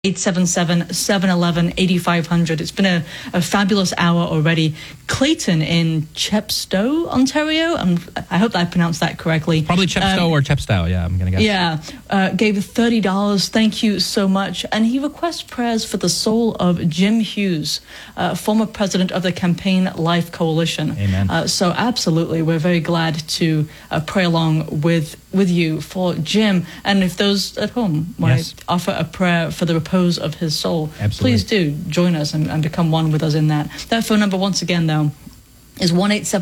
877-711-8500. It's been a fabulous hour already. Clayton in Chepstow, Ontario. I hope I pronounced that correctly. Probably Chepstow or Chepstow, yeah, I'm going to guess. Yeah, gave $30. Thank you so much. And he requests prayers for the soul of Jim Hughes, former president of the Campaign Life Coalition. Amen. So absolutely, we're very glad to pray along with you for Jim. And if those at home want to offer a prayer for the repose of his soul, absolutely, please do join us and become one with us in that. That phone number, once again, though, is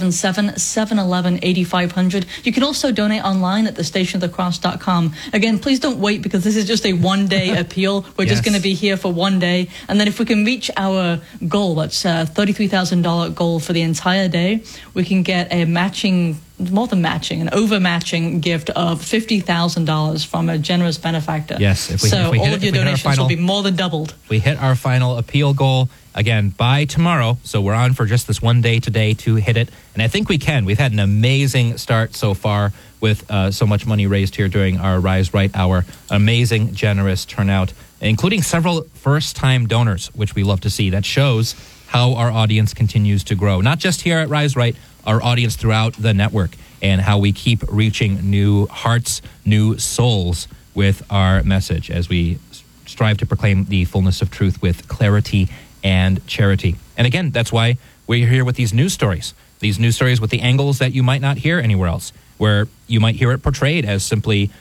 1-877-711-8500. You can also donate online at thestationofthecross.com. Again, please don't wait, because this is just a one-day appeal. We're just going to be here for one day. And then if we can reach our goal, that's a $33,000 goal for the entire day, we can get a matching, more than matching, an over-matching gift of $50,000 from a generous benefactor. Yes. If we all of your donations will be more than doubled. We hit our final appeal goal, again, by tomorrow. So we're on for just this one day today to hit it. And I think we can. We've had an amazing start so far with so much money raised here during our Rise Right Hour. Amazing, generous turnout, including several first-time donors, which we love to see. That shows how our audience continues to grow. Not just here at Rise Right, our audience throughout the network, and how we keep reaching new hearts, new souls with our message as we strive to proclaim the fullness of truth with clarity and charity. And again, that's why we're here with these news stories with the angles that you might not hear anywhere else, where you might hear it portrayed as simply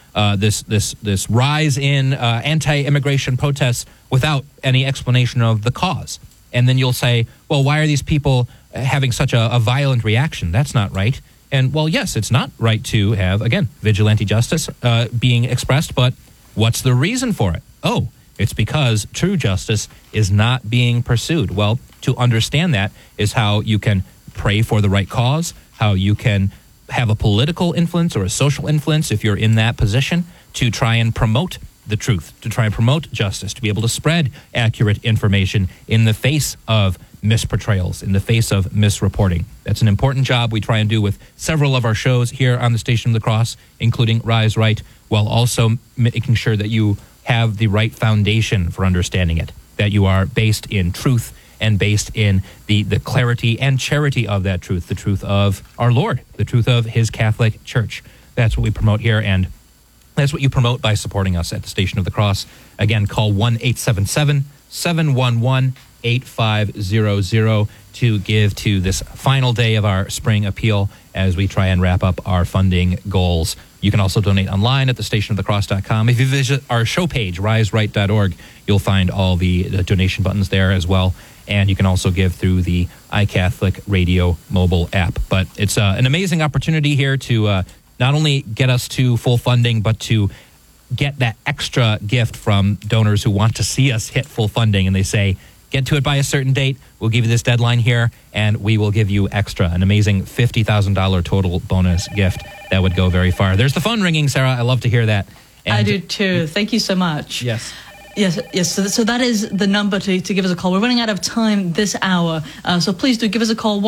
this rise in anti-immigration protests without any explanation of the cause. And then you'll say, well, why are these people having such a violent reaction? That's not right. And, well, yes, it's not right to have, again, vigilante justice being expressed, but what's the reason for it? Oh, it's because true justice is not being pursued. Well, to understand that is how you can pray for the right cause, how you can have a political influence or a social influence if you're in that position to try and promote the truth, to try and promote justice, to be able to spread accurate information in the face of misportrayals, in the face of misreporting. That's an important job we try and do with several of our shows here on the Station of the Cross, including Rise Right, while also making sure that you have the right foundation for understanding it, that you are based in truth and based in the clarity and charity of that truth, the truth of our Lord, the truth of His Catholic Church. That's what we promote here, and that's what you promote by supporting us at the Station of the Cross. Again, call 1-877-711-8500 to give to this final day of our spring appeal as we try and wrap up our funding goals. You can also donate online at thestationofthecross.com. If you visit our show page, riseright.org, you'll find all the donation buttons there as well. And you can also give through the iCatholic Radio mobile app. But it's an amazing opportunity here to not only get us to full funding, but to get that extra gift from donors who want to see us hit full funding. And they say, get to it by a certain date. We'll give you this deadline here, and we will give you extra, an amazing $50,000 total bonus gift that would go very far. There's the phone ringing, Sarah. I love to hear that. And I do too. Thank you so much. Yes. Yes. So that is the number to give us a call. We're running out of time this hour, so please do give us a call,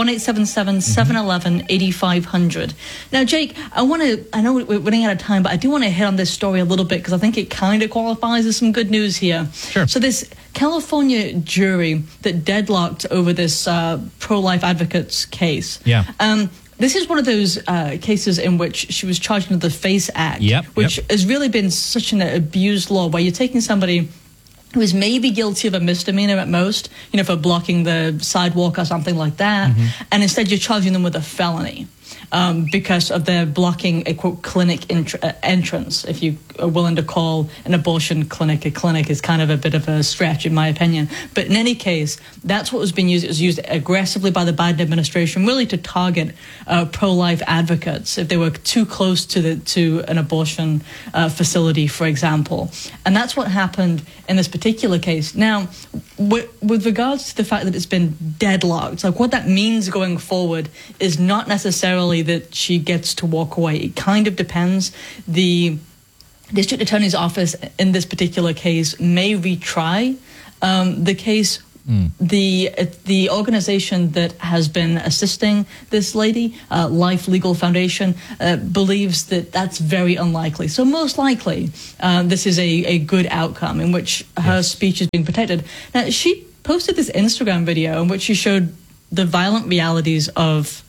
1-877-711-8500. Now, Jake, I know we're running out of time, but I do want to hit on this story a little bit because I think it kind of qualifies as some good news here. Sure. So this California jury that deadlocked over this pro-life advocates case. Yeah. This is one of those cases in which she was charged under the FACE Act, which has really been such an abused law where you're taking somebody who is maybe guilty of a misdemeanor at most, for blocking the sidewalk or something like that, and instead you're charging them with a felony because of their blocking a, quote, clinic entrance. If you are willing to call an abortion clinic a clinic is kind of a bit of a stretch, in my opinion. But in any case, that's what was being used. It was used aggressively by the Biden administration, really to target pro-life advocates if they were too close to an abortion facility, for example. And that's what happened in this particular case. Now, with regards to the fact that it's been deadlocked, like what that means going forward is not necessarily that she gets to walk away. It kind of depends. The district attorney's office in this particular case may retry the case The organization that has been assisting this lady, Life Legal Foundation, believes that that's very unlikely. So most likely, this is a good outcome in which her speech is being protected. Now, she posted this Instagram video in which she showed the violent realities of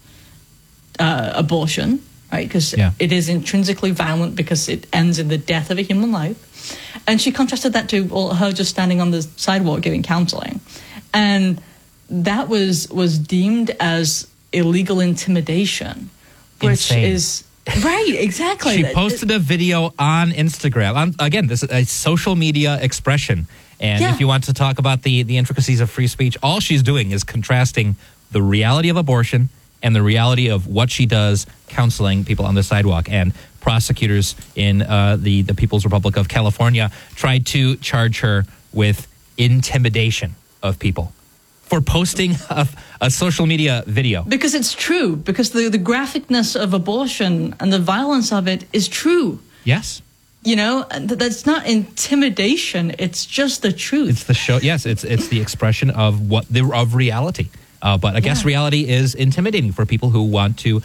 abortion, right? Because it is intrinsically violent because it ends in the death of a human life. And she contrasted that to her just standing on the sidewalk giving counseling. And that was deemed as illegal intimidation, which is right, exactly. She posted a video on Instagram. Again, this is a social media expression. And if you want to talk about the intricacies of free speech, all she's doing is contrasting the reality of abortion and the reality of what she does counseling people on the sidewalk. And prosecutors in the People's Republic of California tried to charge her with intimidation of people for posting a social media video. Because it's true. Because the graphicness of abortion and the violence of it is true. Yes. You know, that's not intimidation. It's just the truth. It's the show. Yes, it's the expression of of reality. But I guess reality is intimidating for people who want to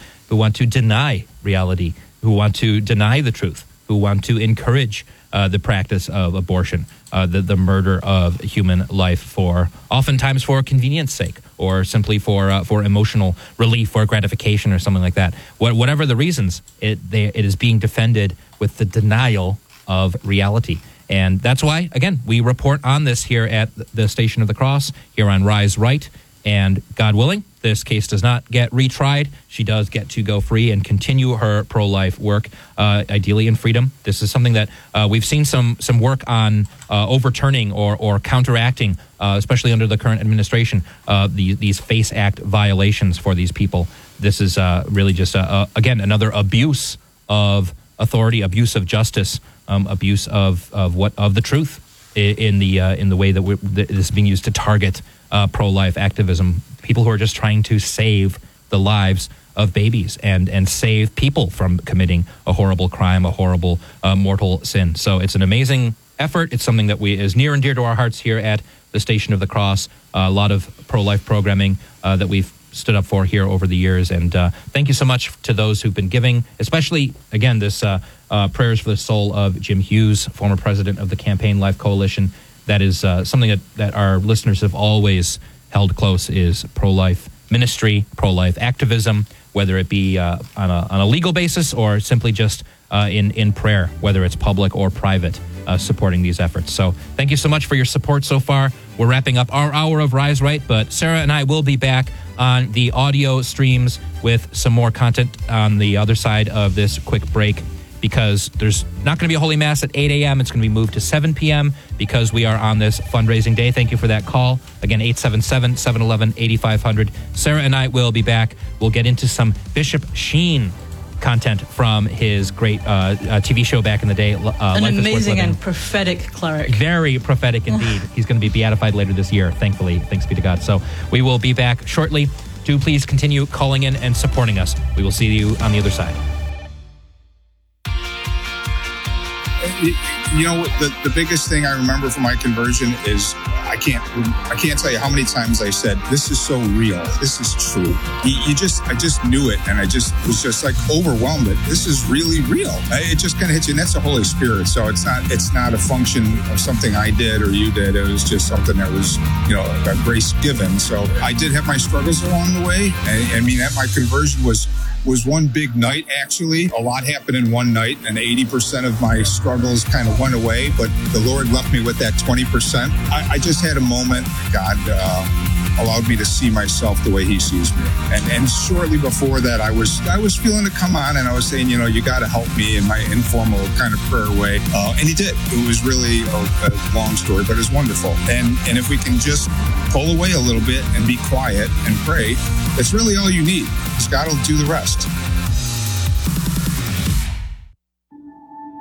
deny reality, who want to deny the truth, who want to encourage the practice of abortion, the murder of human life oftentimes for convenience sake, or simply for emotional relief or gratification or something like that. Whatever the reasons, it is being defended with the denial of reality. And that's why, again, we report on this here at the Station of the Cross, here on Rise Right. And God willing, this case does not get retried. She does get to go free and continue her pro-life work, ideally in freedom. This is something that we've seen some work on overturning or counteracting, especially under the current administration, these FACE Act violations for these people. This is really just, again, another abuse of authority, abuse of justice, abuse of the truth in the way that this is being used to target pro-life activism, people who are just trying to save the lives of babies and save people from committing a horrible crime, a horrible mortal sin. So it's an amazing effort. It's something that is near and dear to our hearts here at the Station of the Cross. A lot of pro-life programming that we've stood up for here over the years. And thank you so much to those who've been giving, especially, again, this prayers for the soul of Jim Hughes, former president of the Campaign Life Coalition. That is something that our listeners have always held close, is pro-life ministry, pro-life activism, whether it be on a legal basis or simply just in prayer, whether it's public or private, supporting these efforts. So thank you so much for your support so far. We're wrapping up our hour of Rise Right, but Sarah and I will be back on the audio streams with some more content on the other side of this quick break, because there's not going to be a Holy Mass at 8 a.m. It's going to be moved to 7 p.m. because we are on this fundraising day. Thank you for that call. Again, 877-711-8500. Sarah and I will be back. We'll get into some Bishop Sheen content from his great TV show back in the day. An amazing and prophetic cleric. Very prophetic indeed. He's going to be beatified later this year, thankfully. Thanks be to God. So we will be back shortly. Do please continue calling in and supporting us. We will see you on the other side. You know, the biggest thing I remember from my conversion is I can't tell you how many times I said, "This is so real. This is true." I just knew it, and I just was just like overwhelmed. This is really real. It just kind of hits you, and that's the Holy Spirit. So it's not a function of something I did or you did. It was just something that was, a grace given. So I did have my struggles along the way. I mean, at my conversion was one big night, actually. A lot happened in one night, and 80% of my struggles kind of went away, but the Lord left me with that 20%. I just had a moment. God allowed me to see myself the way He sees me. And shortly before that, I was feeling it come on, and I was saying, you got to help me in my informal kind of prayer way. And He did. It was really a long story, but it's wonderful. And if we can just pull away a little bit and be quiet and pray, that's really all you need, because God will do the rest.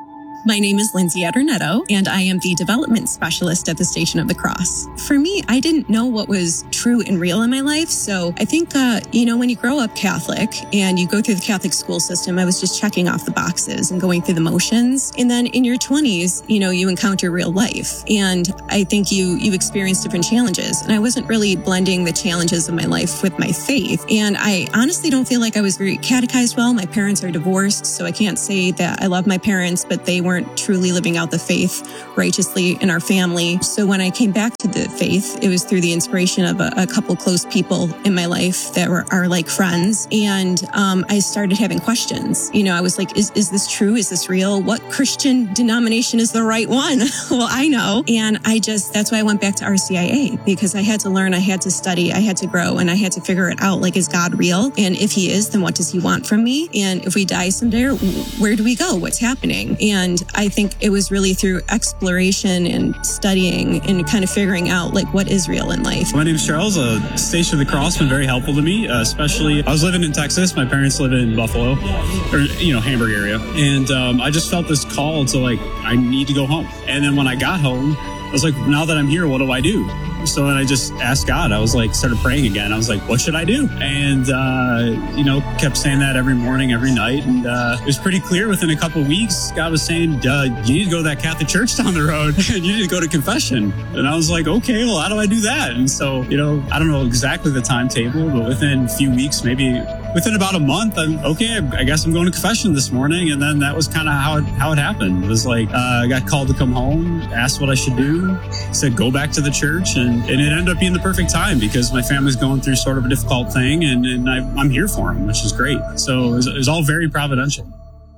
My name is Lindsay Adornetto, and I am the development specialist at the Station of the Cross. For me, I didn't know what was true and real in my life. So I think, when you grow up Catholic and you go through the Catholic school system, I was just checking off the boxes and going through the motions. And then in your 20s, you encounter real life. And I think you experience different challenges. And I wasn't really blending the challenges of my life with my faith. And I honestly don't feel like I was very catechized well. My parents are divorced, so I can't say that I love my parents, but they weren't truly living out the faith righteously in our family. So when I came back to the faith, it was through the inspiration of a couple close people in my life that are like friends. And I started having questions. I was like, is this true? Is this real? What Christian denomination is the right one? Well, I know. And that's why I went back to RCIA, because I had to learn, I had to study, I had to grow, and I had to figure it out. Like, is God real? And if he is, then what does he want from me? And if we die someday, where do we go? What's happening? And I think it was really through exploration and studying and kind of figuring out like what is real in life. My name is Charles. Station of the Cross been very helpful to me, especially I was living in Texas. My parents live in Buffalo, or Hamburg area, and I just felt this call to like I need to go home. And then when I got home, I was like, now that I'm here, what do I do? So then I just asked God. I was like, started praying again. I was like, what should I do? And, kept saying that every morning, every night. And it was pretty clear within a couple of weeks, God was saying, you need to go to that Catholic church down the road and you need to go to confession. And I was like, okay, well, how do I do that? And so, I don't know exactly the timetable, but within a few weeks, maybe within about a month, I guess I'm going to confession this morning. And then that was kind of how it happened. It was like, I got called to come home, asked what I should do, said, go back to the church. And it ended up being the perfect time because my family's going through sort of a difficult thing and I'm here for them, which is great. So it was all very providential.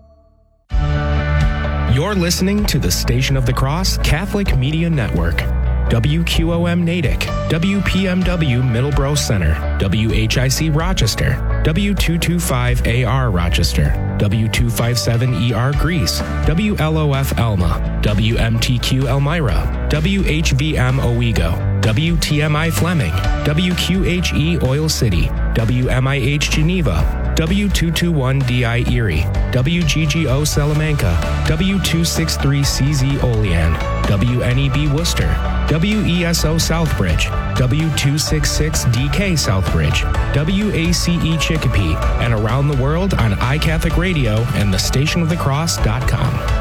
You're listening to the Station of the Cross Catholic Media Network. WQOM Natick, WPMW Middleborough Center, WHIC Rochester, W225AR Rochester, W257ER Greece, WLOF Elma, WMTQ Elmira, WHVM Owego, WTMI Fleming, WQHE Oil City, WMIH Geneva, W221DI Erie, WGGO Salamanca, W263CZ Olean, WNEB Worcester, WESO Southbridge, W266DK Southbridge, WACE Chicopee, and around the world on iCatholic Radio and thestationofthecross.com.